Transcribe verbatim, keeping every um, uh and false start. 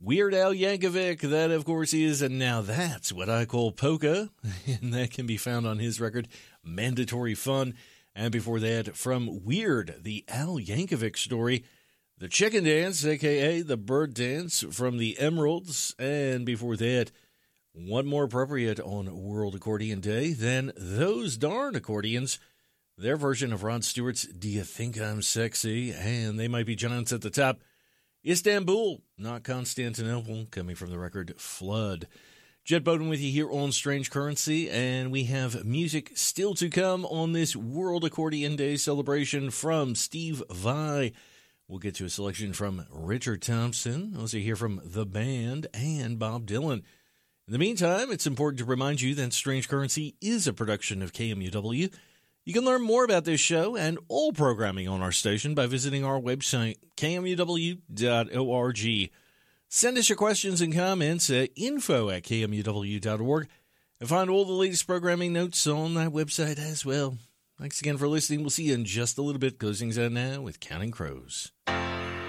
Weird Al Yankovic, that of course is, and now that's what I call polka, and that can be found on his record, Mandatory Fun. And before that, from Weird, the Al Yankovic story, The Chicken Dance, a k a. The Bird Dance from the Emeralds. And before that, what more appropriate on World Accordion Day than Those Darn Accordions, their version of Rod Stewart's Do You Think I'm Sexy? And they might be giants at the top. Istanbul, not Constantinople, coming from the record Flood. Jet Bowden with you here on Strange Currency, and we have music still to come on this World Accordion Day celebration from Steve Vai. We'll get to a selection from Richard Thompson, also hear from The Band, and Bob Dylan. In the meantime, it's important to remind you that Strange Currency is a production of K M U W. You can learn more about this show and all programming on our station by visiting our website, K M U W dot org. Send us your questions and comments at info at K M U W dot org and find all the latest programming notes on that website as well. Thanks again for listening. We'll see you in just a little bit. Closings out now with Counting Crows.